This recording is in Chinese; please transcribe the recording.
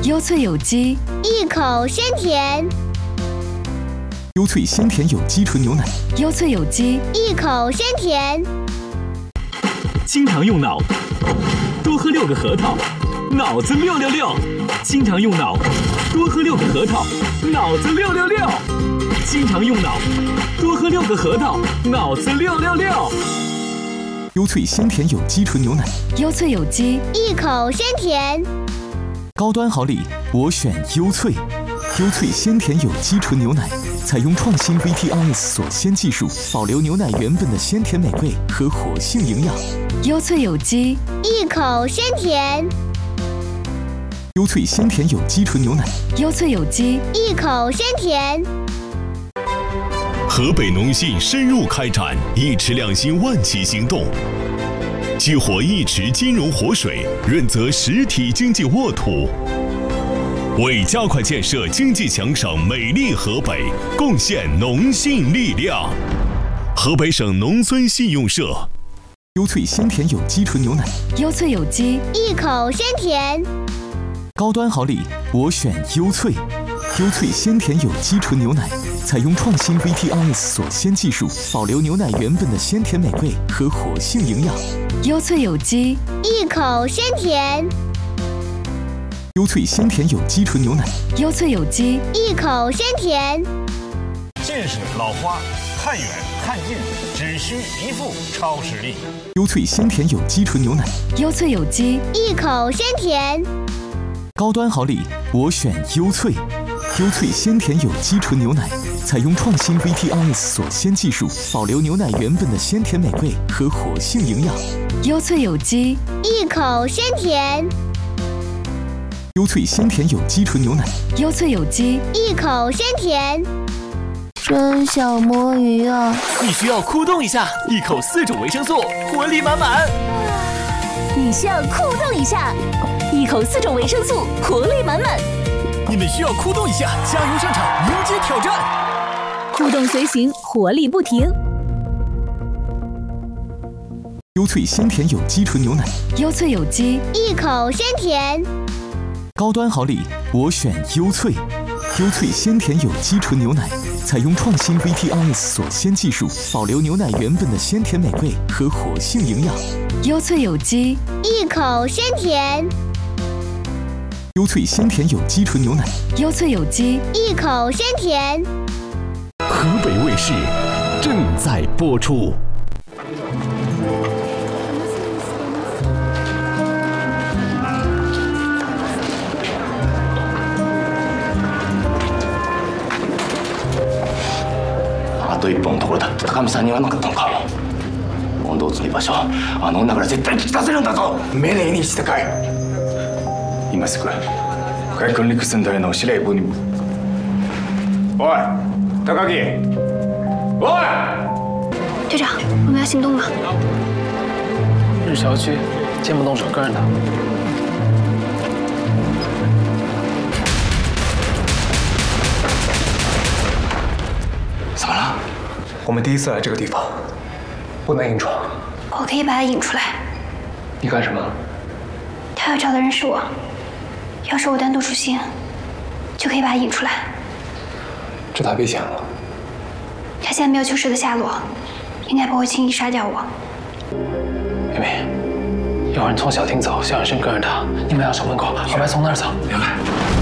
优萃有机， 一口鲜甜。 优萃鲜甜有机纯牛奶， 优萃有机， 一口鲜甜。 经常用脑，多喝6个核桃，脑子666。经常用脑，多喝6个核桃，脑子666。经常用脑，多喝6个核桃，脑子666。 优萃鲜甜有机纯牛奶， 优萃有机， 一口鲜甜。 高端好礼，我选优萃。优萃鲜甜有机纯牛奶，采用创新 VTRS 锁鲜技术，保留牛奶原本的鲜甜美味和活性营养。 优萃有机， 一口鲜甜。 优萃鲜甜有机纯牛奶， 优萃有机， 一口鲜甜。 河北农信深入开展一池两新万企行动，激活一池金融活水，润泽实体经济沃土，为加快建设经济强省美丽河北贡献农信力量。河北省农村信用社。 优萃鲜甜有机纯牛奶， 优萃有机， 一口鲜甜。 高端好礼，我选优萃。优萃鲜甜有机纯牛奶，采用创新 VTRS 锁鲜技术，保留牛奶原本的鲜甜美味和活性营养。 优萃有机， 一口鲜甜。 优萃鲜甜有机纯牛奶， 优萃有机， 一口鲜甜。 近视、老花，看远看近，只需一副超视力。 优萃鲜甜有机纯牛奶， 优萃有机， 一口鲜甜。 高端好礼，我选优萃。优萃鲜甜有机纯牛奶，采用创新 VTRS 锁鲜技术，保留牛奶原本的鲜甜美味和活性营养。 优萃有机， 一口鲜甜。 优萃鲜甜有机纯牛奶， 优萃有机， 一口鲜甜。 真想摸鱼啊！ 你需要酷动一下，一口4种维生素，活力满满。 你需要酷动一下，一口4种维生素，活力满满。 你们需要酷动一下，加油上场，迎接挑战。 酷动随行，活力不停。 优萃鲜甜有机纯牛奶， 优萃有机， 一口鲜甜。 高端好礼，我选优萃。优萃鲜甜有机纯牛奶，采用创新 VTRS 锁鲜技术，保留牛奶原本的鲜甜美味和活性营养。 优萃有机， 一口鲜甜。 优萃鲜甜有机纯牛奶， 优萃有机， 一口鲜甜。 河北卫视正在播出。 あと1本のところだって高見さんに言わなかったのか。問答積み場所、あの女から絶対聞き出せるんだぞ。命令に従え。今すぐ海軍陸戦隊の司令部に。おい，高木。おい， 队长，我们要行动了。 日侨区见不动手跟着他。 怎么了？ 我们第一次来这个地方，不能硬闯。 我可以把他引出来。 你干什么？ 他要找的人是我，要是我单独出现，就可以把他引出来。 这太危险了。 他现在没有求实的下落，应该不会轻易杀掉我。 妹妹，有人从小厅走，肖远生跟着他，你们要守门口，小白从那儿走。 明白。